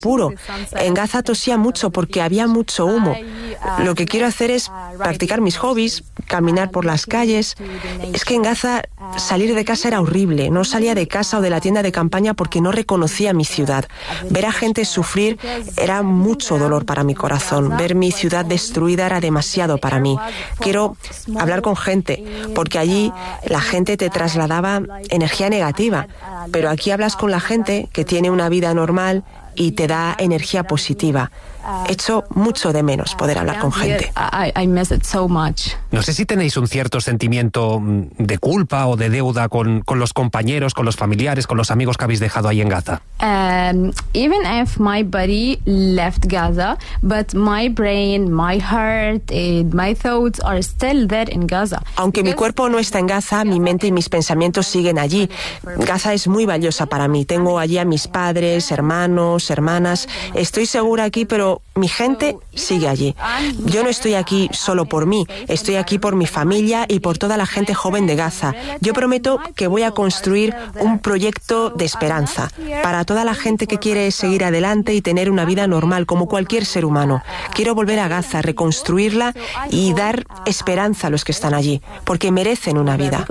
puro. En Gaza tosía mucho porque había mucho humo. Lo que quiero hacer es practicar mis hobbies, caminar por las calles. Es que en Gaza salir de casa era horrible. No salía de casa o de la tienda de campaña porque no reconocía mi ciudad. Ver a gente sufrir era mucho dolor para mi corazón. Ver mi ciudad destruida era demasiado para mí. Quiero hablar con gente, porque allí la gente te trasladaba energía negativa, pero aquí hablas con la gente que tiene una vida normal y te da energía positiva. Echo mucho de menos poder hablar con gente. No sé si tenéis un cierto sentimiento de culpa o de deuda con los compañeros, con los familiares, con los amigos que habéis dejado ahí en Gaza. Even if my body left Gaza, but my brain, my heart, my thoughts are still there in Gaza. Aunque mi cuerpo no está en Gaza, mi mente y mis pensamientos siguen allí. Gaza es muy valiosa para mí. Tengo allí a mis padres, hermanos, hermanas. Estoy segura aquí, pero mi gente sigue allí. Yo no estoy aquí solo por mí, estoy aquí por mi familia y por toda la gente joven de Gaza. Yo prometo que voy a construir un proyecto de esperanza para toda la gente que quiere seguir adelante y tener una vida normal como cualquier ser humano. Quiero volver a Gaza, reconstruirla y dar esperanza a los que están allí, porque merecen una vida.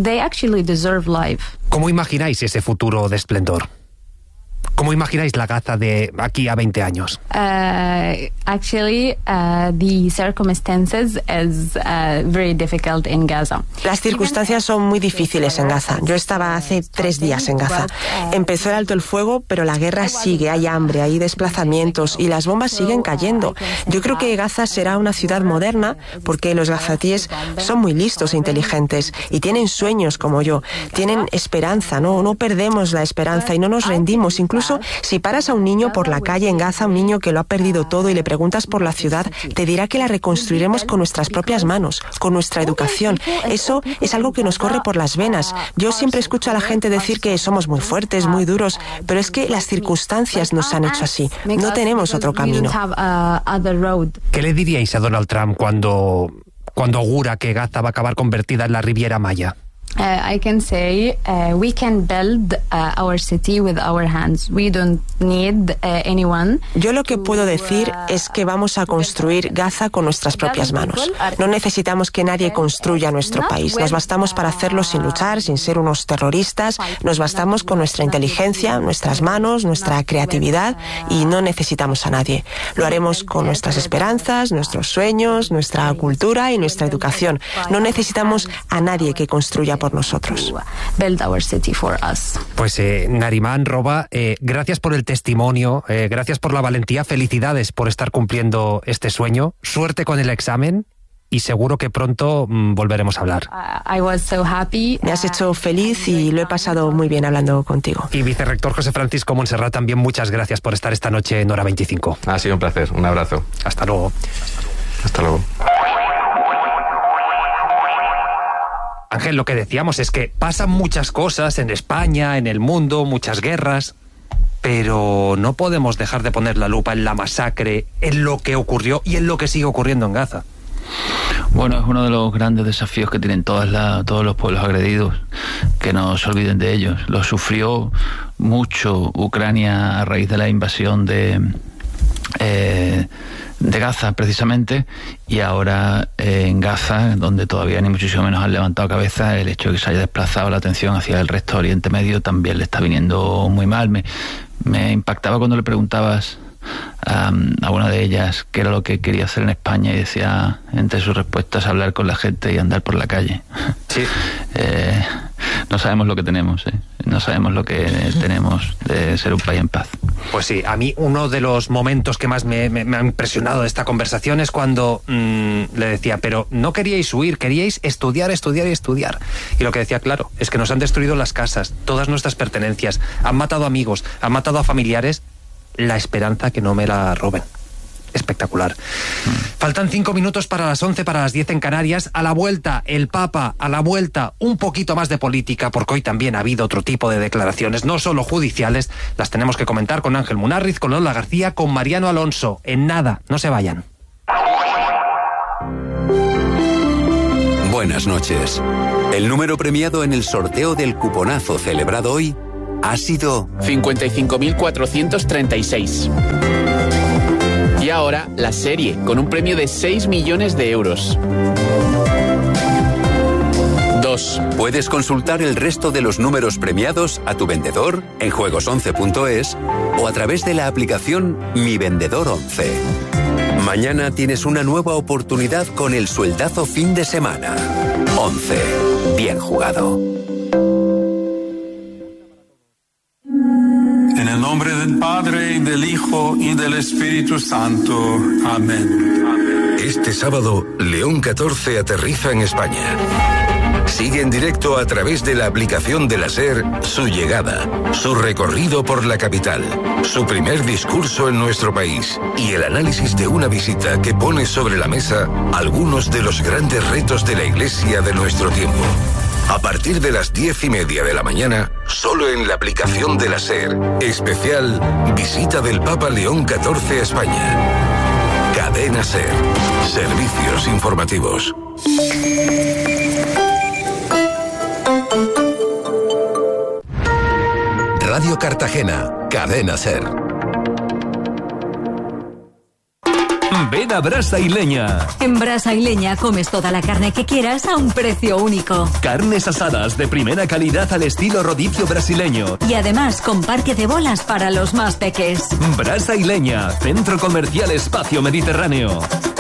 ¿Cómo imagináis ese futuro de esplendor? ¿Cómo imagináis la Gaza de aquí a 20 años? The circumstances is very difficult in Gaza. Las circunstancias son muy difíciles en Gaza. Yo estaba hace 3 días en Gaza. Empezó el alto el fuego, pero la guerra sigue, hay hambre, hay desplazamientos y las bombas siguen cayendo. Yo creo que Gaza será una ciudad moderna porque los gazatíes son muy listos e inteligentes y tienen sueños como yo. Tienen esperanza, no perdemos la esperanza y no nos rendimos. Incluso si paras a un niño por la calle en Gaza, un niño que lo ha perdido todo, y le preguntas por la ciudad, te dirá que la reconstruiremos con nuestras propias manos, con nuestra educación. Eso es algo que nos corre por las venas. Yo siempre escucho a la gente decir que somos muy fuertes, muy duros, pero es que las circunstancias nos han hecho así. No tenemos otro camino. ¿Qué le diríais a Donald Trump cuando augura que Gaza va a acabar convertida en la Riviera Maya? I can say we can build our city with our hands. We don't need anyone. Yo lo que puedo decir es que vamos a construir Gaza con nuestras propias manos. No necesitamos que nadie construya nuestro país. Nos bastamos para hacerlo sin luchar, sin ser unos terroristas. Nos bastamos con nuestra inteligencia, nuestras manos, nuestra creatividad y no necesitamos a nadie. Lo haremos con nuestras esperanzas, nuestros sueños, nuestra cultura y nuestra educación. No necesitamos a nadie que construya por nosotros. Pues Nariman Roba, gracias por el testimonio, gracias por la valentía, felicidades por estar cumpliendo este sueño, suerte con el examen y seguro que pronto volveremos a hablar. Me has hecho feliz y lo he pasado muy bien hablando contigo. Y vicerrector José Francisco Montserrat, también muchas gracias por estar esta noche en Hora 25. Ha sido un placer, un abrazo. Hasta luego. Hasta luego. Ángel, lo que decíamos es que pasan muchas cosas en España, en el mundo, muchas guerras, pero no podemos dejar de poner la lupa en la masacre, en lo que ocurrió y en lo que sigue ocurriendo en Gaza. Bueno, es uno de los grandes desafíos que tienen todos los pueblos agredidos, que no se olviden de ellos. Lo sufrió mucho Ucrania a raíz de la invasión de Gaza, precisamente, y ahora en Gaza, donde todavía ni muchísimo menos han levantado cabeza, el hecho de que se haya desplazado la atención hacia el resto de Oriente Medio también le está viniendo muy mal. Me impactaba cuando le preguntabas a una de ellas qué era lo que quería hacer en España y decía, entre sus respuestas, hablar con la gente y andar por la calle. Sí. No sabemos lo que tenemos, no sabemos lo que tenemos de ser un país en paz. Pues sí, a mí uno de los momentos que más me ha impresionado de esta conversación es cuando le decía, pero no queríais huir, queríais estudiar, estudiar y estudiar. Y lo que decía, claro, es que nos han destruido las casas, todas nuestras pertenencias, han matado amigos, han matado a familiares, la esperanza que no me la roben. Espectacular. Faltan 5 minutos para las 11, para las 10 en Canarias. A la vuelta, el Papa, a la vuelta, un poquito más de política, porque hoy también ha habido otro tipo de declaraciones, no solo judiciales. Las tenemos que comentar con Ángel Munarriz, con Lola García, con Mariano Alonso. En nada, no se vayan. Buenas noches. El número premiado en el sorteo del cuponazo celebrado hoy ha sido 55.436. Y ahora la serie, con un premio de 6 millones de euros. 2. Puedes consultar el resto de los números premiados a tu vendedor en juegos11.es o a través de la aplicación Mi Vendedor 11. Mañana tienes una nueva oportunidad con el sueldazo fin de semana. 11. Bien jugado. En el nombre del Padre, y del Hijo, y del Espíritu Santo. Amén. Este sábado, León XIV aterriza en España. Sigue en directo a través de la aplicación de la SER su llegada, su recorrido por la capital, su primer discurso en nuestro país y el análisis de una visita que pone sobre la mesa algunos de los grandes retos de la Iglesia de nuestro tiempo. A partir de las 10:30 de la mañana, solo en la aplicación de la SER, especial Visita del Papa León XIV a España. Cadena SER. Servicios informativos. Radio Cartagena, Cadena SER. Ven a Brasa y Leña. En Brasa y Leña comes toda la carne que quieras a un precio único. Carnes asadas de primera calidad al estilo rodicio brasileño. Y además con parque de bolas para los más peques. Brasa y Leña, Centro Comercial Espacio Mediterráneo.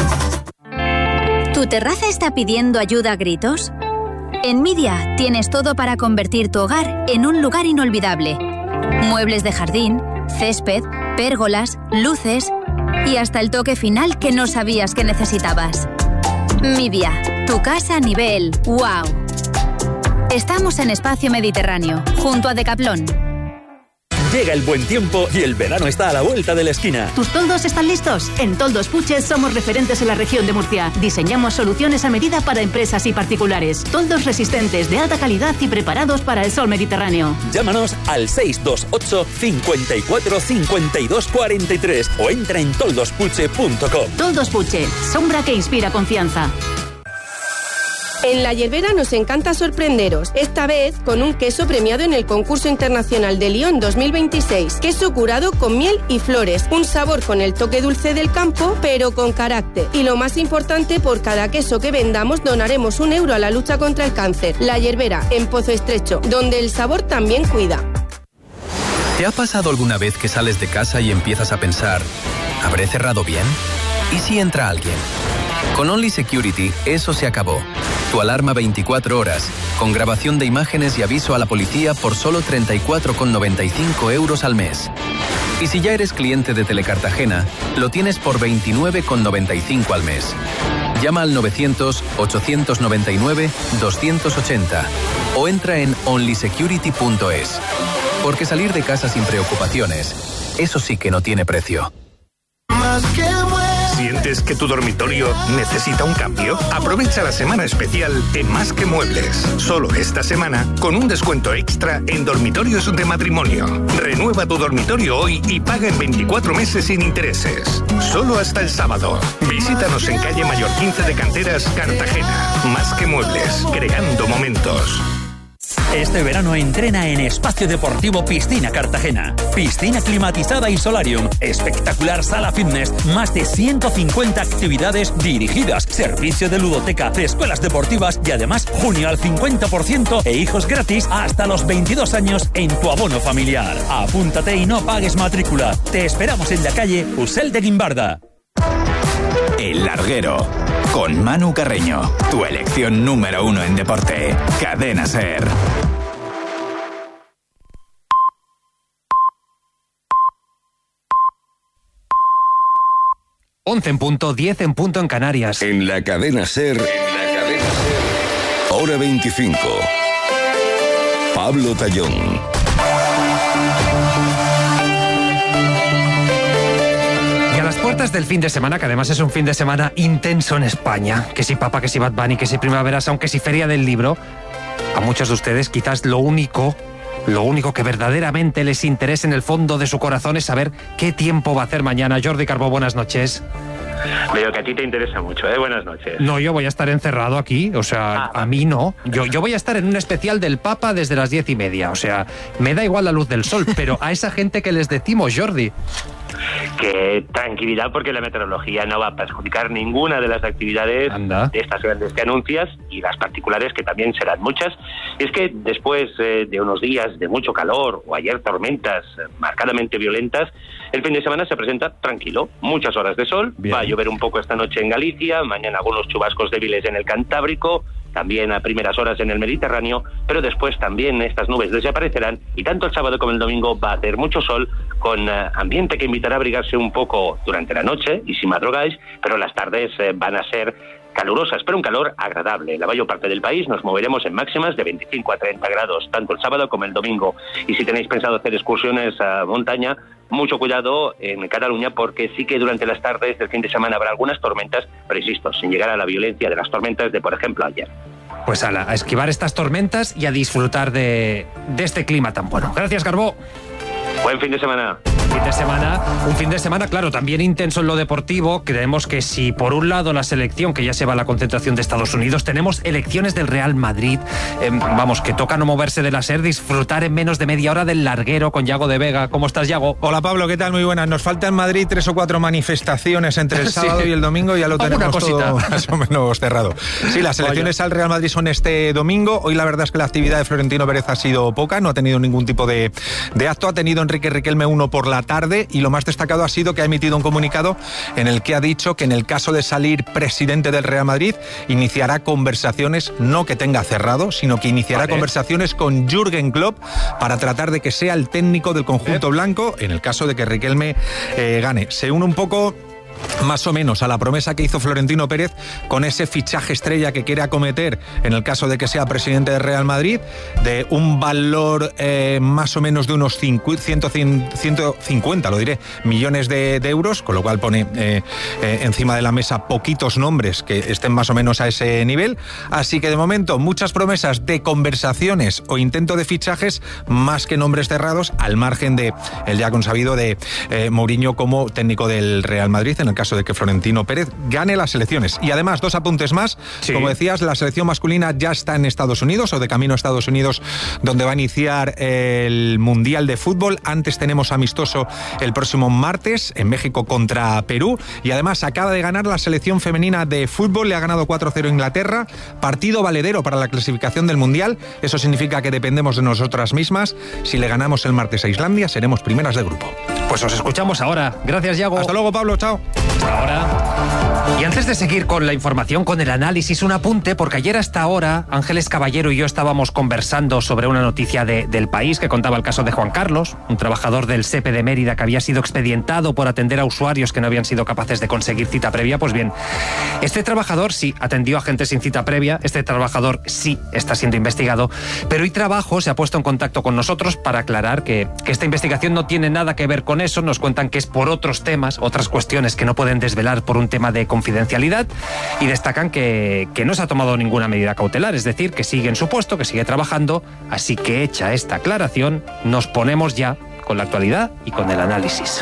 ¿Tu terraza está pidiendo ayuda a gritos? En Midia tienes todo para convertir tu hogar en un lugar inolvidable. Muebles de jardín, césped, pérgolas, luces y hasta el toque final que no sabías que necesitabas. Midia, tu casa a nivel ¡wow! Estamos en Espacio Mediterráneo, junto a Decathlon. Llega el buen tiempo y el verano está a la vuelta de la esquina. ¿Tus toldos están listos? En Toldos Puches somos referentes en la región de Murcia. Diseñamos soluciones a medida para empresas y particulares. Toldos resistentes, de alta calidad y preparados para el sol mediterráneo. Llámanos al 628 54 52 43 o entra en toldospuche.com. Toldos Puche, sombra que inspira confianza. En La Yerbera nos encanta sorprenderos, esta vez con un queso premiado en el Concurso Internacional de Lyon 2026. Queso curado con miel y flores, un sabor con el toque dulce del campo, pero con carácter. Y lo más importante, por cada queso que vendamos donaremos €1 a la lucha contra el cáncer. La Yerbera, en Pozo Estrecho, donde el sabor también cuida. ¿Te ha pasado alguna vez que sales de casa y empiezas a pensar, ¿habré cerrado bien? ¿Y si entra alguien? Con Only Security, eso se acabó. Tu alarma 24 horas, con grabación de imágenes y aviso a la policía por solo 34,95 € al mes. Y si ya eres cliente de Telecartagena, lo tienes por 29,95 al mes. Llama al 900-899-280 o entra en onlysecurity.es. Porque salir de casa sin preocupaciones, eso sí que no tiene precio. ¿Sientes que tu dormitorio necesita un cambio? Aprovecha la semana especial en Más que Muebles. Solo esta semana, con un descuento extra en dormitorios de matrimonio. Renueva tu dormitorio hoy y paga en 24 meses sin intereses. Solo hasta el sábado. Visítanos en calle Mayor 15 de Canteras, Cartagena. Más que Muebles, creando momentos. Este verano entrena en Espacio Deportivo Piscina Cartagena. Piscina climatizada y solarium. Espectacular sala fitness. Más de 150 actividades dirigidas. Servicio de ludoteca, de escuelas deportivas y además junio al 50% e hijos gratis hasta los 22 años en tu abono familiar. Apúntate y no pagues matrícula. Te esperamos en la calle Usel de Guimbarda. El Larguero, con Manu Carreño, tu elección número 1 en deporte. Cadena SER. 11 en punto, 10 en punto en Canarias. En la Cadena SER, hora 25. Pablo Tallón. Puertas del fin de semana, que además es un fin de semana intenso en España, que si Papa, que si Bad Bunny, que si Primavera Sound, que si Feria del Libro. A muchos de ustedes quizás lo único que verdaderamente les interesa en el fondo de su corazón es saber qué tiempo va a hacer mañana. Jordi Carbó, buenas noches. Veo que a ti te interesa mucho, ¿eh? Buenas noches. No, yo voy a estar encerrado aquí, o sea, a mí no. Yo voy a estar en un especial del Papa desde las 10:30, o sea, me da igual la luz del sol, pero a esa gente que les decimos, Jordi. Que tranquilidad, porque la meteorología no va a perjudicar ninguna de las actividades de estas grandes que anuncias, y las particulares, que también serán muchas. Y es que después de unos días de mucho calor, o ayer tormentas marcadamente violentas, el fin de semana se presenta tranquilo. Muchas horas de sol, va a llover un poco esta noche en Galicia, mañana algunos chubascos débiles en el Cantábrico, también a primeras horas en el Mediterráneo, pero después también estas nubes desaparecerán, y tanto el sábado como el domingo va a hacer mucho sol, con ambiente que invitará a abrigarse un poco durante la noche, y si madrugáis, pero las tardes van a ser calurosas, pero un calor agradable. En la mayor parte del país nos moveremos en máximas de 25 a 30 grados, tanto el sábado como el domingo. Y si tenéis pensado hacer excursiones a montaña, mucho cuidado en Cataluña, porque sí que durante las tardes del fin de semana habrá algunas tormentas, pero insisto, sin llegar a la violencia de las tormentas de, por ejemplo, ayer. Pues a esquivar estas tormentas y a disfrutar de este clima tan bueno. Gracias, Carbó. Buen fin de semana. Un fin de semana, claro, también intenso en lo deportivo. Creemos que si por un lado la selección, que ya se va a la concentración de Estados Unidos, tenemos elecciones del Real Madrid, que toca no moverse de la SER, disfrutar en menos de media hora del larguero con Yago de Vega. ¿Cómo estás, Yago? Hola, Pablo, ¿qué tal? Muy buenas. Nos falta en Madrid 3 o 4 manifestaciones entre el sábado y el domingo, ya lo tenemos todo más o menos cerrado. Sí, las elecciones al Real Madrid son este domingo. Hoy la verdad es que la actividad de Florentino Pérez ha sido poca, no ha tenido ningún tipo de acto. Ha tenido Enrique Riquelme uno por la tarde, y lo más destacado ha sido que ha emitido un comunicado en el que ha dicho que en el caso de salir presidente del Real Madrid iniciará conversaciones, no que tenga cerrado, sino que iniciará conversaciones con Jürgen Klopp para tratar de que sea el técnico del conjunto blanco en el caso de que Riquelme gane. Se une un poco más o menos a la promesa que hizo Florentino Pérez con ese fichaje estrella que quiere acometer en el caso de que sea presidente del Real Madrid, de un valor más o menos de unos 150, lo diré, millones de euros, con lo cual pone encima de la mesa poquitos nombres que estén más o menos a ese nivel. Así que de momento muchas promesas de conversaciones o intento de fichajes, más que nombres cerrados, al margen de el ya consabido de Mourinho como técnico del Real Madrid en el caso de que Florentino Pérez gane las elecciones. Y además, 2 apuntes más. Sí. Como decías, la selección masculina ya está en Estados Unidos, o de camino a Estados Unidos, donde va a iniciar el Mundial de Fútbol. Antes tenemos amistoso el próximo martes en México contra Perú. Y además acaba de ganar la selección femenina de fútbol, le ha ganado 4-0 a Inglaterra. Partido valedero para la clasificación del Mundial. Eso significa que dependemos de nosotras mismas. Si le ganamos el martes a Islandia, seremos primeras de grupo. Pues os escuchamos ahora. Gracias, Yago. Hasta luego, Pablo. Chao. Hasta ahora. Y antes de seguir con la información, con el análisis, un apunte, porque ayer hasta ahora Ángeles Caballero y yo estábamos conversando sobre una noticia del País que contaba el caso de Juan Carlos, un trabajador del SEPE de Mérida que había sido expedientado por atender a usuarios que no habían sido capaces de conseguir cita previa. Pues bien, este trabajador sí atendió a gente sin cita previa, este trabajador sí está siendo investigado, pero iTrabajo se ha puesto en contacto con nosotros para aclarar que esta investigación no tiene nada que ver con eso. Nos cuentan que es por otros temas, otras cuestiones que no pueden desvelar por un tema de confidencialidad, y destacan que no se ha tomado ninguna medida cautelar, es decir, que sigue en su puesto, que sigue trabajando. Así que hecha esta aclaración, nos ponemos ya con la actualidad y con el análisis.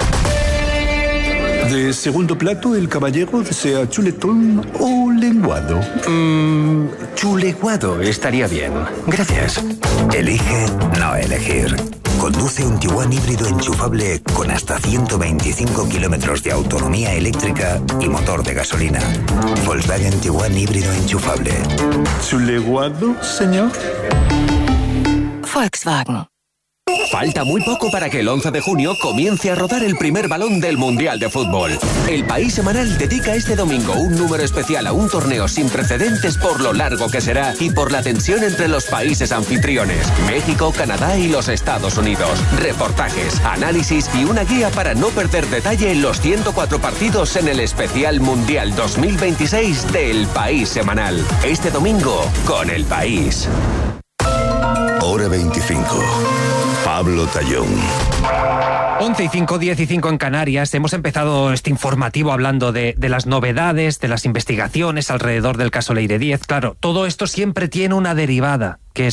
De segundo plato, el caballero desea chuletón o lenguado. Chuleguado estaría bien. Gracias. Elige no elegir. Conduce un Tiguan híbrido enchufable con hasta 125 kilómetros de autonomía eléctrica y motor de gasolina. Volkswagen Tiguan híbrido enchufable. ¿Chuleguado, señor? Volkswagen. Falta muy poco para que el 11 de junio comience a rodar el primer balón del Mundial de Fútbol. El País Semanal dedica este domingo un número especial a un torneo sin precedentes por lo largo que será y por la tensión entre los países anfitriones, México, Canadá y los Estados Unidos. Reportajes, análisis y una guía para no perder detalle en los 104 partidos en el especial Mundial 2026 del País Semanal. Este domingo con El País. Hora 25. Pablo Tallón. 11:05, 10:05 en Canarias. Hemos empezado este informativo hablando de las novedades, de las investigaciones alrededor del caso Leire 10. Claro, todo esto siempre tiene una derivada, que es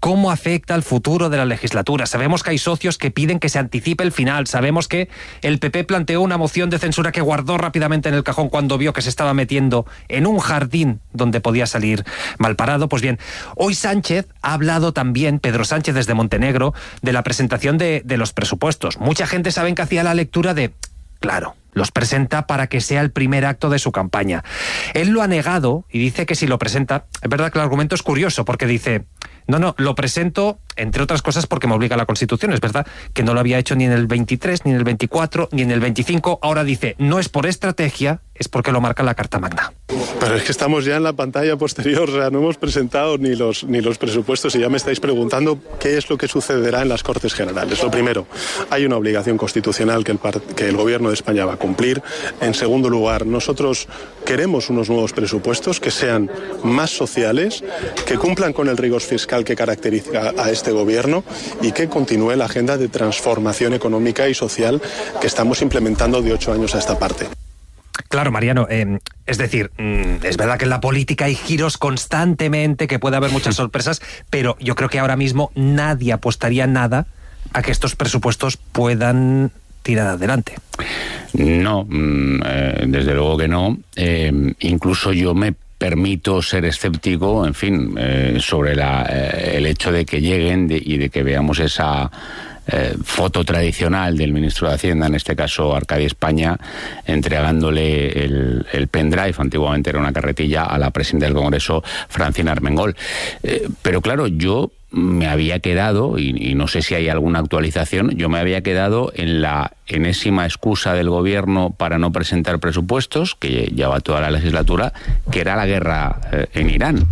cómo afecta al futuro de la legislatura. Sabemos que hay socios que piden que se anticipe el final. Sabemos que el PP planteó una moción de censura que guardó rápidamente en el cajón cuando vio que se estaba metiendo en un jardín donde podía salir mal parado. Pues bien, hoy Sánchez ha hablado también, Pedro Sánchez desde Montenegro, de la presentación de los presupuestos. Mucha gente sabe que hacía la lectura de, claro, los presenta para que sea el primer acto de su campaña. Él lo ha negado y dice que si lo presenta, es verdad que el argumento es curioso porque dice, no, lo presento entre otras cosas porque me obliga la Constitución. Es verdad que no lo había hecho ni en el 23, ni en el 24, ni en el 25. Ahora dice, no es por estrategia, es porque lo marca la Carta Magna. Pero es que estamos ya en la pantalla posterior, o sea, no hemos presentado ni los presupuestos y ya me estáis preguntando qué es lo que sucederá en las Cortes Generales. Lo primero, hay una obligación constitucional que el Gobierno de España va a cumplir. En segundo lugar, nosotros queremos unos nuevos presupuestos que sean más sociales, que cumplan con el rigor fiscal que caracteriza a este Gobierno y que continúe la agenda de transformación económica y social que estamos implementando de 8 años a esta parte. Claro, Mariano, es decir, es verdad que en la política hay giros constantemente, que puede haber muchas sorpresas, pero yo creo que ahora mismo nadie apostaría nada a que estos presupuestos puedan tirar adelante. No, desde luego que no. Incluso yo me permito ser escéptico, en fin, sobre el hecho de que lleguen y de que veamos esa foto tradicional del ministro de Hacienda, en este caso Arcadio España, entregándole el pendrive, antiguamente era una carretilla, a la presidenta del Congreso, Francina Armengol. Pero claro, yo me había quedado, y no sé si hay alguna actualización, yo me había quedado en la enésima excusa del gobierno para no presentar presupuestos, que lleva toda la legislatura, que era la guerra en Irán.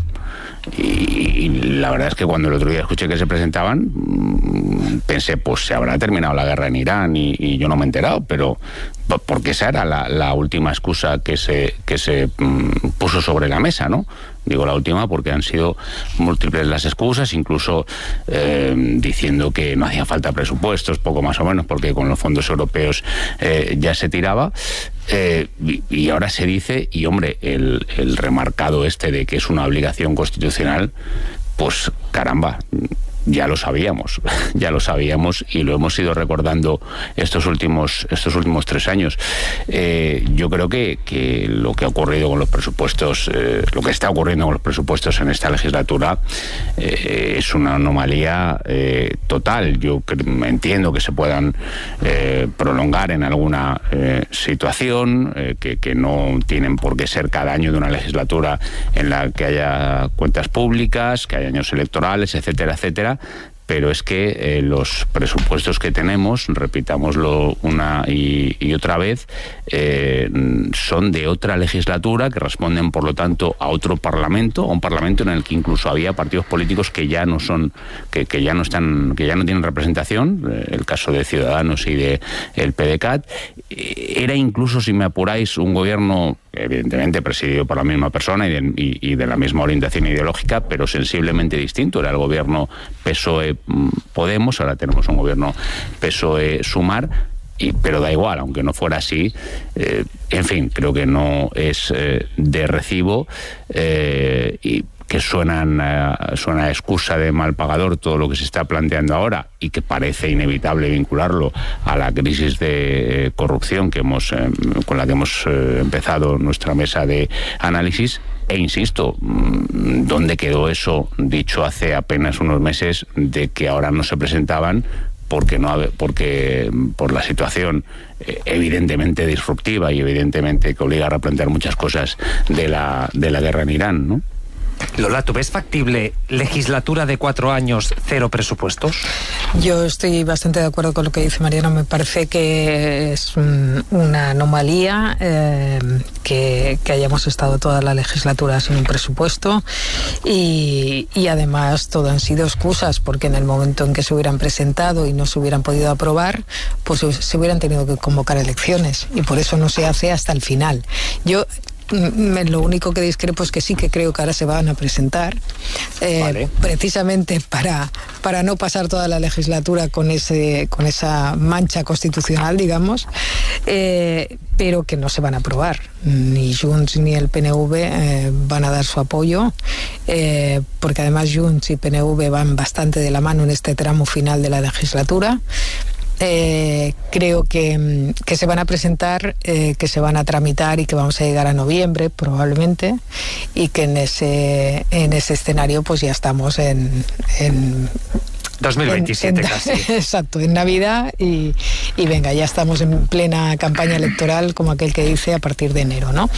Y la verdad es que cuando el otro día escuché que se presentaban, pensé, pues se habrá terminado la guerra en Irán y yo no me he enterado, pero porque esa era la última excusa que se puso sobre la mesa, ¿no? Digo la última porque han sido múltiples las excusas, incluso diciendo que no hacía falta presupuestos, poco más o menos, porque con los fondos europeos ya se tiraba. Y ahora se dice, y hombre, el remarcado este de que es una obligación constitucional, pues caramba, ya lo sabíamos y lo hemos ido recordando estos últimos 3 años. Yo creo que lo que ha ocurrido con los presupuestos, lo que está ocurriendo con los presupuestos en esta legislatura es una anomalía total. Yo entiendo que se puedan prolongar en alguna situación, que no tienen por qué ser cada año de una legislatura en la que haya cuentas públicas, que haya años electorales, etcétera, etcétera. Pero es que los presupuestos que tenemos, repitámoslo una y otra vez, son de otra legislatura, que responden por lo tanto a otro parlamento, a un parlamento en el que incluso había partidos políticos que ya no son, que ya no tienen representación, el caso de Ciudadanos y de el PDeCAT. Era incluso, si me apuráis, un gobierno evidentemente presidido por la misma persona y de la misma orientación ideológica, pero sensiblemente distinto. Era el gobierno PSOE-Podemos, ahora tenemos un gobierno PSOE-Sumar, pero da igual, aunque no fuera así. En fin, creo que no es de recibo y que suena a excusa de mal pagador todo lo que se está planteando ahora, y que parece inevitable vincularlo a la crisis de corrupción con la que hemos empezado nuestra mesa de análisis. E insisto, ¿dónde quedó eso dicho hace apenas unos meses de que ahora no se presentaban? Porque por la situación evidentemente disruptiva y evidentemente que obliga a replantear muchas cosas de la guerra en Irán, ¿no? Lola, ¿tú ves factible legislatura de 4 años, 0 presupuestos? Yo estoy bastante de acuerdo con lo que dice Mariano. Me parece que es una anomalía que hayamos estado toda la legislatura sin un presupuesto y además todo han sido excusas, porque en el momento en que se hubieran presentado y no se hubieran podido aprobar, pues se hubieran tenido que convocar elecciones y por eso no se hace hasta el final. Yo lo único que discrepo es que sí que creo que ahora se van a presentar, precisamente para no pasar toda la legislatura con esa mancha constitucional, digamos, pero que no se van a aprobar. Ni Junts ni el PNV van a dar su apoyo, porque además Junts y PNV van bastante de la mano en este tramo final de la legislatura. Creo que se van a presentar, que se van a tramitar y que vamos a llegar a noviembre probablemente, y que en ese escenario pues ya estamos en 2027 casi. Exacto, en Navidad y venga, ya estamos en plena campaña electoral, como aquel que dice, a partir de enero, ¿no?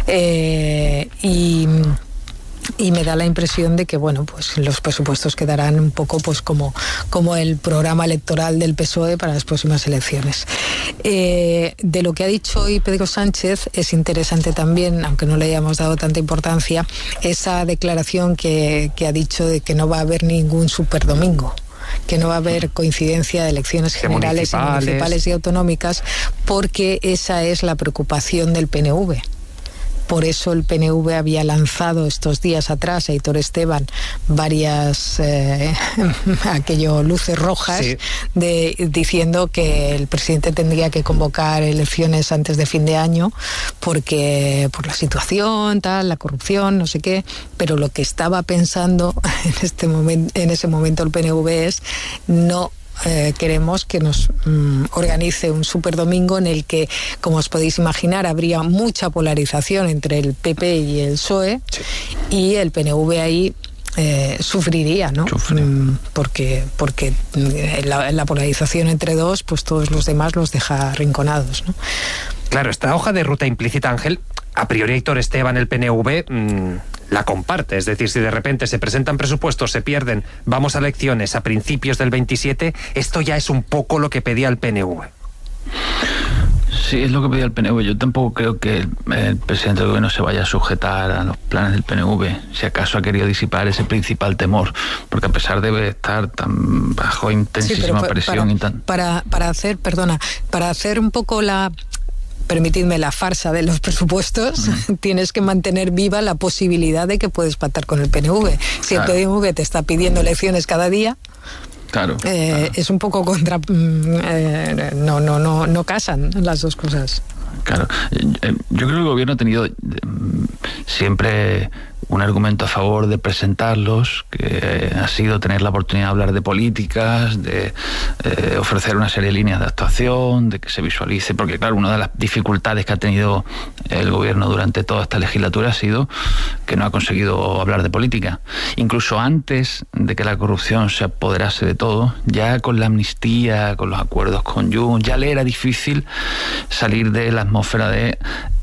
Y me da la impresión de que, bueno, pues los presupuestos quedarán un poco pues como el programa electoral del PSOE para las próximas elecciones. De lo que ha dicho hoy Pedro Sánchez es interesante también, aunque no le hayamos dado tanta importancia, esa declaración que ha dicho de que no va a haber ningún superdomingo, que no va a haber coincidencia de elecciones generales, municipales y autonómicas, porque esa es la preocupación del PNV. Por eso el PNV había lanzado estos días atrás a Aitor Esteban varias luces rojas, sí, diciendo que el presidente tendría que convocar elecciones antes de fin de año porque por la situación, la corrupción, no sé qué. Pero lo que estaba pensando en ese momento el PNV es no queremos que nos organice un superdomingo en el que, como os podéis imaginar, habría mucha polarización entre el PP y el PSOE, sí, y el PNV ahí sufriría, ¿no? Porque la polarización entre dos, pues todos los demás los deja arrinconados, ¿no? Claro, esta hoja de ruta implícita, Ángel, a priori Aitor Esteban, el PNV, la comparte. Es decir, si de repente se presentan presupuestos, se pierden, vamos a elecciones a principios del 27, esto ya es un poco lo que pedía el PNV. Sí, es lo que pedía el PNV. Yo tampoco creo que el presidente del gobierno se vaya a sujetar a los planes del PNV. Si acaso ha querido disipar ese principal temor, porque a pesar de estar tan bajo intensísima presión para hacer un poco permitidme la farsa de los presupuestos, tienes que mantener viva la posibilidad de que puedes pactar con el PNV. Si el PNV te está pidiendo elecciones cada día, claro. Es un poco contra... no casan las dos cosas. Claro. Yo creo que el gobierno ha tenido siempre un argumento a favor de presentarlos, que ha sido tener la oportunidad de hablar de políticas, de ofrecer una serie de líneas de actuación, de que se visualice, porque claro, una de las dificultades que ha tenido el gobierno durante toda esta legislatura ha sido que no ha conseguido hablar de política. Incluso antes de que la corrupción se apoderase de todo, ya con la amnistía, con los acuerdos con Junts, ya le era difícil salir de la atmósfera de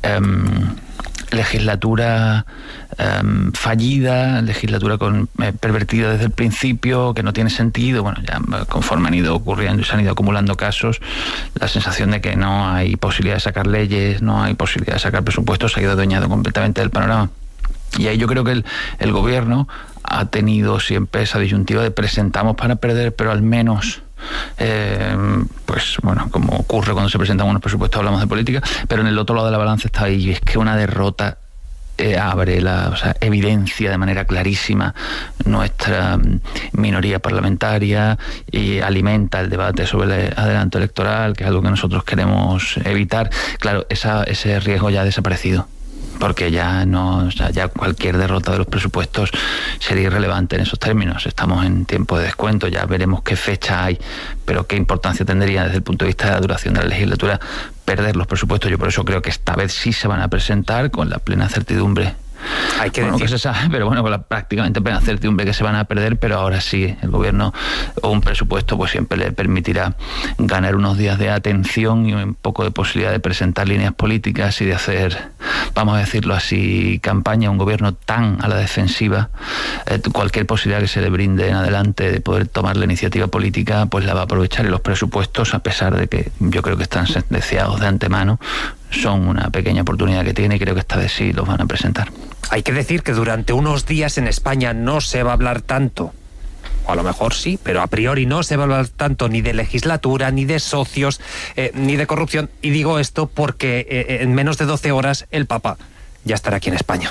legislatura fallida, legislatura pervertida desde el principio, que no tiene sentido. Bueno, ya conforme han ido ocurriendo y se han ido acumulando casos, la sensación de que no hay posibilidad de sacar leyes, no hay posibilidad de sacar presupuestos, se ha ido adueñado completamente del panorama. Y ahí yo creo que el gobierno ha tenido siempre esa disyuntiva de presentamos para perder, pero al menos... pues bueno, como ocurre cuando se presentan unos presupuestos, hablamos de política, pero en el otro lado de la balanza está ahí, y es que una derrota evidencia de manera clarísima nuestra minoría parlamentaria y alimenta el debate sobre el adelanto electoral, que es algo que nosotros queremos evitar. Claro, ese riesgo ya ha desaparecido, porque ya cualquier derrota de los presupuestos sería irrelevante en esos términos. Estamos en tiempo de descuento, ya veremos qué fecha hay, pero qué importancia tendría desde el punto de vista de la duración de la legislatura perder los presupuestos. Yo por eso creo que esta vez sí se van a presentar con la plena certidumbre. Hay que decir. Que se sabe, pero bueno, con la prácticamente plena certidumbre que se van a perder, pero ahora sí, el gobierno o un presupuesto pues siempre le permitirá ganar unos días de atención y un poco de posibilidad de presentar líneas políticas y de hacer, vamos a decirlo así, campaña. Un gobierno tan a la defensiva, cualquier posibilidad que se le brinde en adelante de poder tomar la iniciativa política, pues la va a aprovechar, y los presupuestos, a pesar de que yo creo que están sentenciados de antemano, son una pequeña oportunidad que tiene, y creo que esta vez sí los van a presentar. Hay que decir que durante unos días en España no se va a hablar tanto, o a lo mejor sí, pero a priori no se va a hablar tanto ni de legislatura, ni de socios, ni de corrupción. Y digo esto porque en menos de 12 horas el Papa ya estará aquí en España.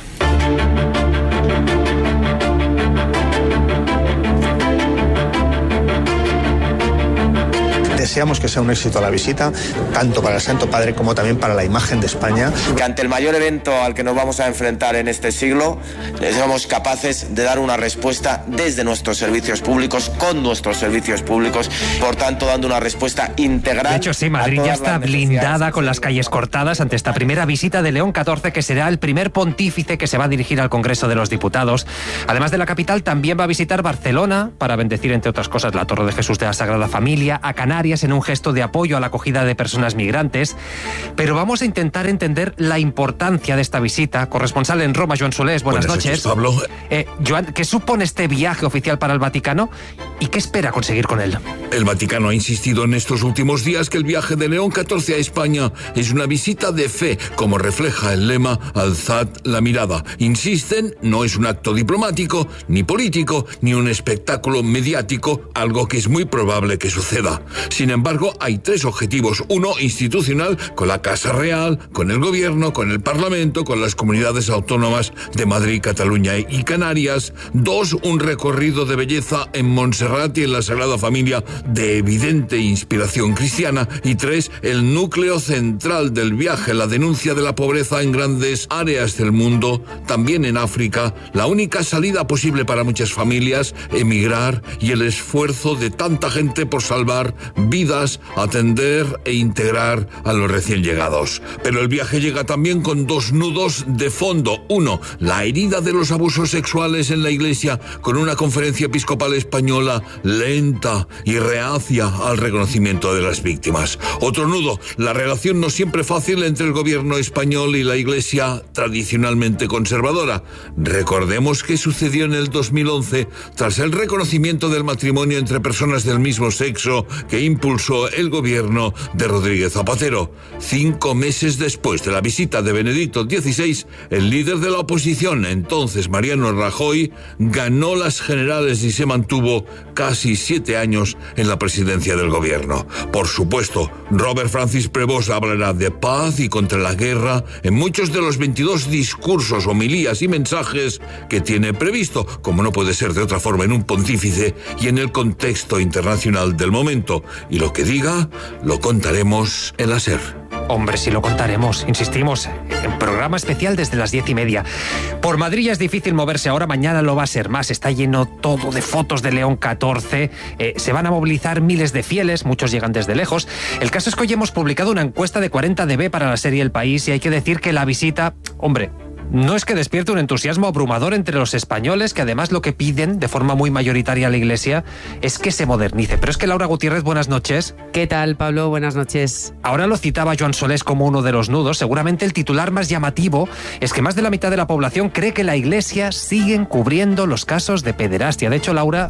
Deseamos que sea un éxito la visita, tanto para el Santo Padre como también para la imagen de España. Que ante el mayor evento al que nos vamos a enfrentar en este siglo, seamos capaces de dar una respuesta desde nuestros servicios públicos, con nuestros servicios públicos, por tanto dando una respuesta integral. De hecho, sí, Madrid ya está blindada con las calles cortadas ante esta primera visita de León XIV, que será el primer pontífice que se va a dirigir al Congreso de los Diputados. Además de la capital, también va a visitar Barcelona para bendecir, entre otras cosas, la Torre de Jesús de la Sagrada Familia, a Canarias, en un gesto de apoyo a la acogida de personas migrantes. Pero vamos a intentar entender la importancia de esta visita. Corresponsal en Roma, Joan Solés, buenas noches. Pablo. Joan, ¿qué supone este viaje oficial para el Vaticano y qué espera conseguir con él? El Vaticano ha insistido en estos últimos días que el viaje de León XIV a España es una visita de fe, como refleja el lema Alzad la mirada. Insisten, no es un acto diplomático, ni político, ni un espectáculo mediático, algo que es muy probable que suceda. Sin embargo, hay tres objetivos. Uno, institucional, con la Casa Real, con el Gobierno, con el Parlamento, con las comunidades autónomas de Madrid, Cataluña y Canarias. Dos, un recorrido de belleza en Montserrat y en la Sagrada Familia de evidente inspiración cristiana. Y tres, el núcleo central del viaje, la denuncia de la pobreza en grandes áreas del mundo, también en África, la única salida posible para muchas familias, emigrar, y el esfuerzo de tanta gente por salvar vidas, atender e integrar a los recién llegados. Pero el viaje llega también con dos nudos de fondo. Uno, la herida de los abusos sexuales en la Iglesia, con una conferencia episcopal española lenta y reacia al reconocimiento de las víctimas. Otro nudo, la relación no siempre fácil entre el gobierno español y la Iglesia tradicionalmente conservadora. Recordemos qué sucedió en el 2011 tras el reconocimiento del matrimonio entre personas del mismo sexo que impulsó el gobierno de Rodríguez Zapatero. 5 meses después de la visita de Benedicto XVI, el líder de la oposición, entonces Mariano Rajoy, ganó las generales y se mantuvo casi 7 años en la presidencia del gobierno. Por supuesto, Robert Francis Prevost hablará de paz y contra la guerra en muchos de los 22 discursos, homilías y mensajes que tiene previsto, como no puede ser de otra forma en un pontífice y en el contexto internacional del momento. Y lo que diga, lo contaremos en la SER. Hombre, si lo contaremos, insistimos, en programa especial desde las 10:30. Por Madrid ya es difícil moverse ahora, mañana lo va a ser más. Está lleno todo de fotos de León XIV. Se van a movilizar miles de fieles, muchos llegan desde lejos. El caso es que hoy hemos publicado una encuesta de 40dB para la serie El País y hay que decir que la visita, hombre, no es que despierte un entusiasmo abrumador entre los españoles, que además lo que piden de forma muy mayoritaria a la Iglesia es que se modernice. Pero es que Laura Gutiérrez, buenas noches. ¿Qué tal, Pablo? Buenas noches. Ahora lo citaba Joan Solés como uno de los nudos. Seguramente el titular más llamativo es que más de la mitad de la población cree que la Iglesia sigue encubriendo los casos de pederastia. De hecho, Laura,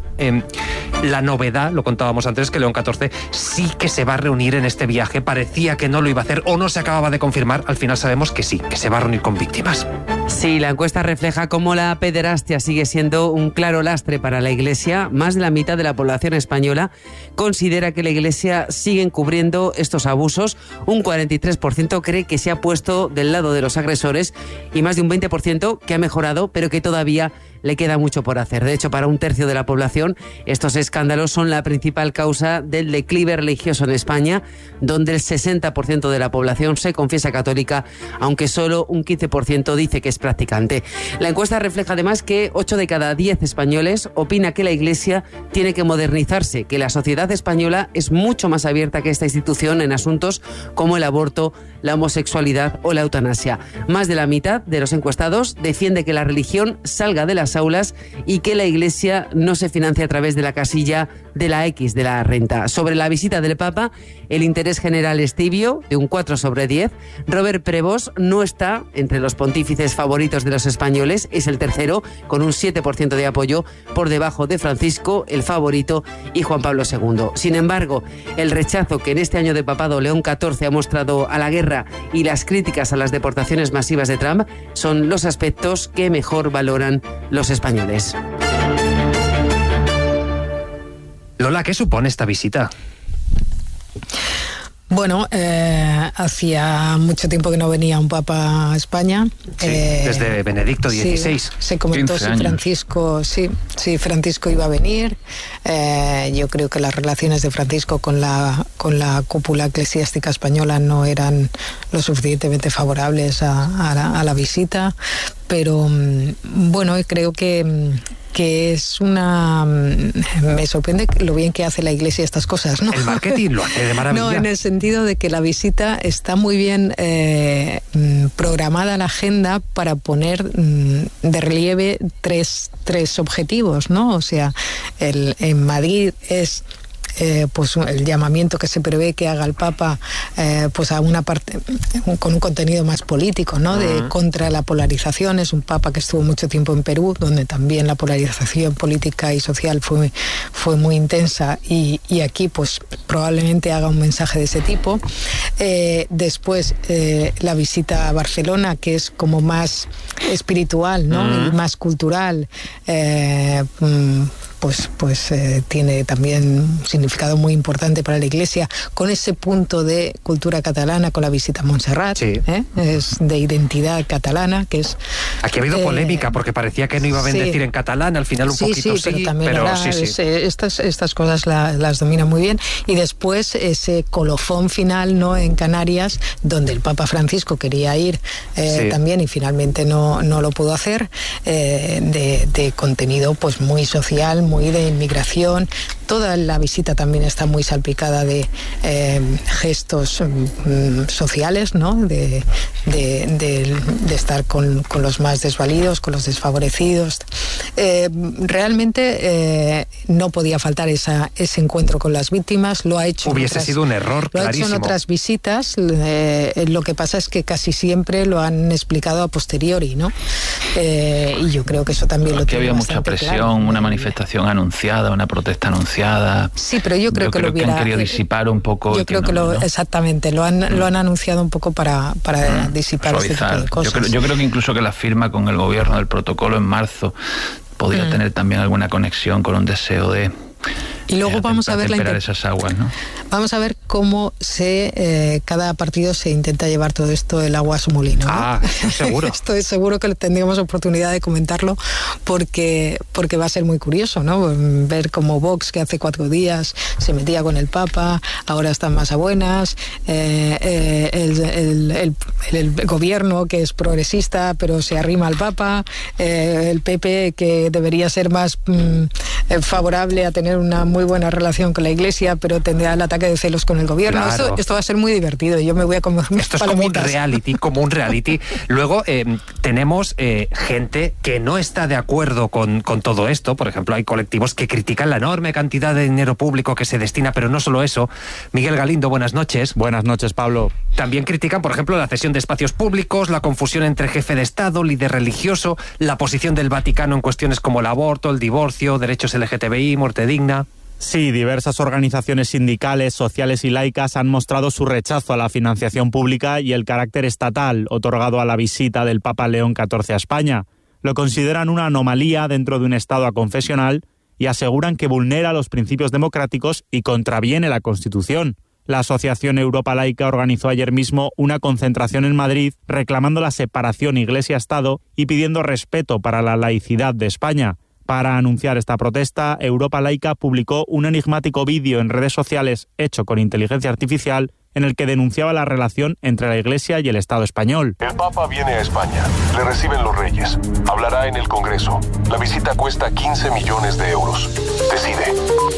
la novedad, lo contábamos antes, que León XIV sí que se va a reunir en este viaje. Parecía que no lo iba a hacer o no se acababa de confirmar. Al final sabemos que sí, que se va a reunir con víctimas. Sí, la encuesta refleja cómo la pederastia sigue siendo un claro lastre para la Iglesia. Más de la mitad de la población española considera que la Iglesia sigue encubriendo estos abusos. Un 43% cree que se ha puesto del lado de los agresores y más de un 20% que ha mejorado, pero que todavía le queda mucho por hacer. De hecho, para un tercio de la población, estos escándalos son la principal causa del declive religioso en España, donde el 60% de la población se confiesa católica, aunque solo un 15% dice que es practicante. La encuesta refleja además que 8 de cada 10 españoles opina que la Iglesia tiene que modernizarse, que la sociedad española es mucho más abierta que esta institución en asuntos como el aborto, la homosexualidad o la eutanasia. Más de la mitad de los encuestados defiende que la religión salga de las aulas y que la Iglesia no se financia a través de la casilla de la X de la renta. Sobre la visita del Papa, el interés general es tibio, de un 4 sobre 10. Robert Prevost no está entre los pontífices favoritos de los españoles, es el tercero, con un 7% de apoyo, por debajo de Francisco, el favorito, y Juan Pablo II. Sin embargo, el rechazo que en este año de papado León XIV ha mostrado a la guerra y las críticas a las deportaciones masivas de Trump son los aspectos que mejor valoran los españoles. Lola, ¿qué supone esta visita? Bueno, hacía mucho tiempo que no venía un papa a España. Sí, desde Benedicto XVI. Sí, se comentó si Francisco iba a venir. Yo creo que las relaciones de Francisco con la cúpula eclesiástica española no eran lo suficientemente favorables a la visita, pero bueno, creo que es me sorprende lo bien que hace la Iglesia estas cosas, ¿no? El marketing lo hace de maravilla. No, en el sentido de que la visita está muy bien programada la agenda para poner de relieve tres objetivos, ¿no? O sea, en Madrid es pues el llamamiento que se prevé que haga el Papa pues a una parte con un contenido más político, ¿no? De contra la polarización. Es un Papa que estuvo mucho tiempo en Perú, donde también la polarización política y social fue muy intensa, y aquí pues probablemente haga un mensaje de ese tipo. Después la visita a Barcelona, que es como más espiritual, ¿no? Y más cultural, pues tiene también un significado muy importante para la Iglesia, con ese punto de cultura catalana, con la visita a Montserrat, es de identidad catalana, que es... Aquí ha habido polémica, porque parecía que no iba a bendecir en catalán, al final un poquito sí, pero estas cosas las domina muy bien. Y después ese colofón final, ¿no? En Canarias, donde el Papa Francisco quería ir también, y finalmente no lo pudo hacer, de contenido pues muy social, muy de inmigración. Toda la visita también está muy salpicada de gestos sociales, ¿no? De estar con los más desvalidos, con los desfavorecidos. Realmente no podía faltar ese encuentro con las víctimas. Lo ha hecho. Hubiese sido un error, lo clarísimo. Ha hecho en otras visitas. Lo que pasa es que casi siempre lo han explicado a posteriori, ¿no? Y yo creo que eso también lo tiene. Había mucha presión, claro. Una manifestación anunciada, una protesta anunciada. Sí, pero yo creo que lo hubiera... han querido disipar un poco. Yo creo que exactamente, lo han anunciado un poco para disipar este tipo de cosas. Yo creo que incluso que la firma con el gobierno del protocolo en marzo podría tener también alguna conexión con un deseo de... Y luego vamos a ver esas aguas, ¿no? Vamos a ver cómo cada partido se intenta llevar todo esto el agua a su molino, ¿no? Seguro. Estoy seguro que tendríamos oportunidad de comentarlo, porque va a ser muy curioso, ¿no? Ver cómo Vox, que hace 4 días se metía con el Papa, ahora están más a buenas. El gobierno, que es progresista pero se arrima al Papa, el PP, que debería ser más favorable a tener una muy buena relación con la Iglesia, pero tendrá el ataque de celos con el gobierno. Claro. Esto va a ser muy divertido. Yo me voy a comer mis palomitas. Esto es como un reality. Luego tenemos gente que no está de acuerdo con todo esto. Por ejemplo, hay colectivos que critican la enorme cantidad de dinero público que se destina, pero no solo eso. Miguel Galindo, buenas noches. Buenas noches, Pablo. También critican, por ejemplo, la cesión de espacios públicos, la confusión entre jefe de Estado, líder religioso, la posición del Vaticano en cuestiones como el aborto, el divorcio, derechos LGTBI, muerte digna. Sí, diversas organizaciones sindicales, sociales y laicas han mostrado su rechazo a la financiación pública y el carácter estatal otorgado a la visita del Papa León XIV a España. Lo consideran una anomalía dentro de un Estado aconfesional y aseguran que vulnera los principios democráticos y contraviene la Constitución. La Asociación Europa Laica organizó ayer mismo una concentración en Madrid reclamando la separación Iglesia-Estado y pidiendo respeto para la laicidad de España. Para anunciar esta protesta, Europa Laica publicó un enigmático vídeo en redes sociales hecho con inteligencia artificial en el que denunciaba la relación entre la Iglesia y el Estado español. El Papa viene a España, le reciben los reyes, hablará en el Congreso. La visita cuesta 15 millones de euros. Decide.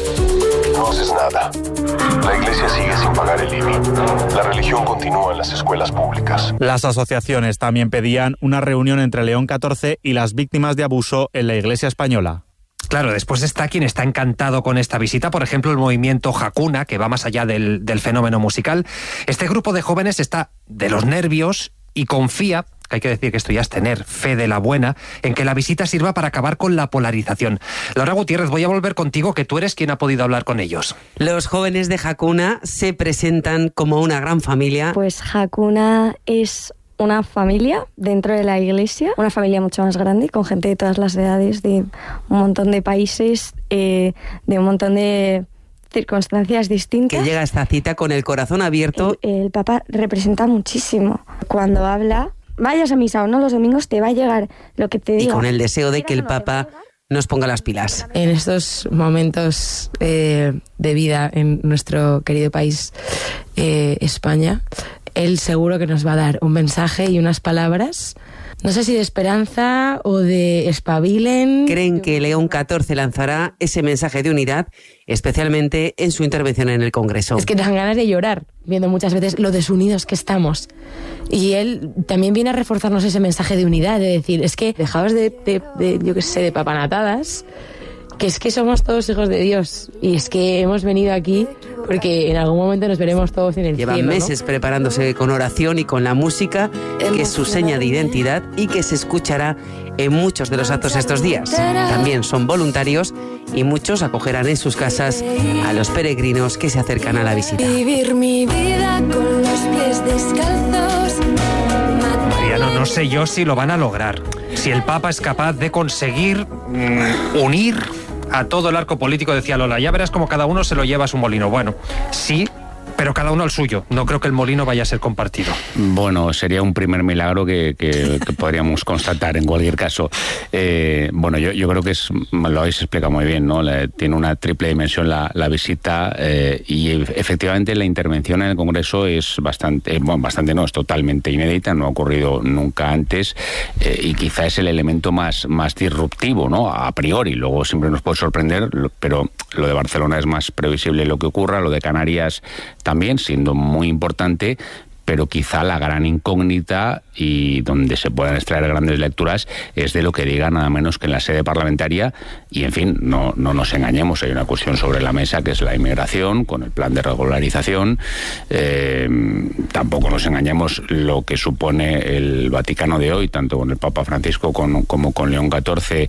No haces nada. La Iglesia sigue sin pagar el IBI. La religión continúa en las escuelas públicas. Las asociaciones también pedían una reunión entre León XIV y las víctimas de abuso en la Iglesia española. Claro, después está quien está encantado con esta visita, por ejemplo, el movimiento Hakuna, que va más allá del fenómeno musical. Este grupo de jóvenes está de los nervios y confía, que hay que decir que esto ya es tener fe de la buena, en que la visita sirva para acabar con la polarización. Laura Gutiérrez, voy a volver contigo, que tú eres quien ha podido hablar con ellos. Los jóvenes de Hakuna se presentan como una gran familia. Pues Hakuna es una familia dentro de la Iglesia, una familia mucho más grande, con gente de todas las edades, de un montón de países, de un montón de circunstancias distintas. Que llega a esta cita con el corazón abierto. El Papa representa muchísimo. Cuando habla, vayas a misa o no los domingos, te va a llegar lo que te diga. Y con el deseo de que el Papa nos ponga las pilas. En estos momentos de vida en nuestro querido país, España, él seguro que nos va a dar un mensaje y unas palabras, no sé si de esperanza o de espabilen. Creen que León XIV lanzará ese mensaje de unidad, especialmente en su intervención en el Congreso. Es que te dan ganas de llorar, viendo muchas veces lo desunidos que estamos. Y él también viene a reforzarnos ese mensaje de unidad, de decir, es que dejaos yo qué sé, de papanatadas, que es que somos todos hijos de Dios y es que hemos venido aquí porque en algún momento nos veremos todos en el cielo. Llevan meses preparándose con oración y con la música, que es su seña de identidad y que se escuchará en muchos de los actos estos días. También son voluntarios y muchos acogerán en sus casas a los peregrinos que se acercan a la visita. Vivir mi vida con los pies descalzos. Mariano, no sé yo si lo van a lograr. Si el Papa es capaz de conseguir unir a todo el arco político, decía Lola, ya verás como cada uno se lo lleva a su molino. Bueno, sí, pero cada uno al suyo. No creo que el molino vaya a ser compartido. Bueno, sería un primer milagro que podríamos constatar en cualquier caso. Bueno, yo creo que lo habéis explicado muy bien, ¿no? Tiene una triple dimensión la visita y efectivamente la intervención en el Congreso es bastante no, es totalmente inédita, no ha ocurrido nunca antes y quizá es el elemento más disruptivo, ¿no? A priori, luego siempre nos puede sorprender, pero lo de Barcelona es más previsible lo que ocurra, lo de Canarias también, siendo muy importante, pero quizá la gran incógnita y donde se puedan extraer grandes lecturas es de lo que diga nada menos que en la sede parlamentaria. Y en fin, no nos engañemos, hay una cuestión sobre la mesa que es la inmigración con el plan de regularización. Tampoco nos engañemos lo que supone el Vaticano de hoy, tanto con el Papa Francisco como con León XIV,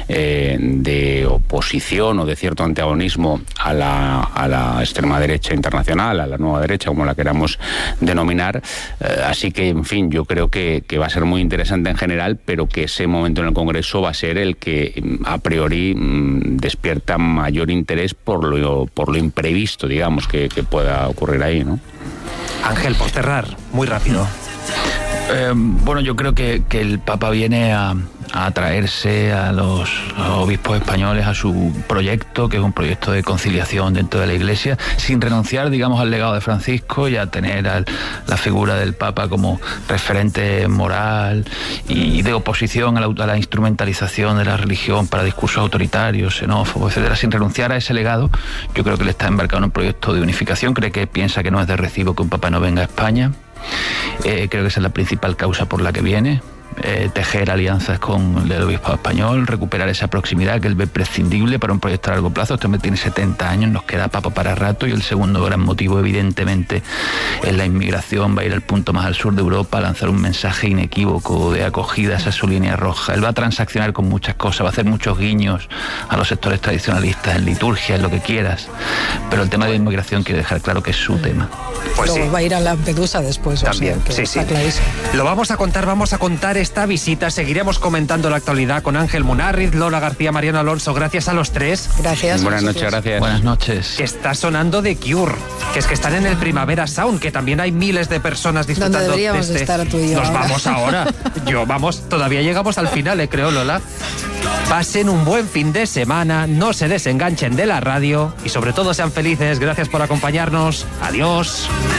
de oposición o de cierto antagonismo a la extrema derecha internacional, a la nueva derecha, como la queramos denominar. Así que, en fin, yo creo que va a ser muy interesante en general, pero que ese momento en el Congreso va a ser el que a priori despierta mayor interés por lo imprevisto, digamos, que pueda ocurrir ahí, ¿no? Ángel, por cerrar, muy rápido. Bueno, yo creo que el Papa viene a atraerse a los obispos españoles a su proyecto, que es un proyecto de conciliación dentro de la Iglesia, sin renunciar, digamos, al legado de Francisco y a tener la figura del Papa como referente moral y de oposición a la instrumentalización de la religión para discursos autoritarios, xenófobos, etcétera. Sin renunciar a ese legado, yo creo que le está embarcado en un proyecto de unificación. Creo que piensa que no es de recibo que un Papa no venga a España. Creo que esa es la principal causa por la que viene. Tejer alianzas con el obispo español, recuperar esa proximidad que él ve prescindible para un proyecto a largo plazo. Este hombre tiene 70 años, nos queda Papa para rato, y el segundo gran motivo, evidentemente, es la inmigración. Va a ir al punto más al sur de Europa a lanzar un mensaje inequívoco de acogida, esa es su línea roja. Él va a transaccionar con muchas cosas, va a hacer muchos guiños a los sectores tradicionalistas, en liturgia, en lo que quieras, pero el tema de la inmigración quiere dejar claro que es su tema. Pues luego sí, va a ir a Lampedusa después. También, o sea, que sí. Está clarísimo. Lo vamos a contar esta visita. Seguiremos comentando la actualidad con Ángel Munarriz, Lola García, Mariano Alonso. Gracias a los tres. Gracias. Buenas noches, gracias. Buenas noches. Que está sonando The Cure, que es que están en el Primavera Sound, que también hay miles de personas disfrutando. ¿Dónde deberíamos de estar tú y yo? Nos vamos ahora. Todavía llegamos al final, creo, Lola. Pasen un buen fin de semana, no se desenganchen de la radio y sobre todo sean felices. Gracias por acompañarnos. Adiós.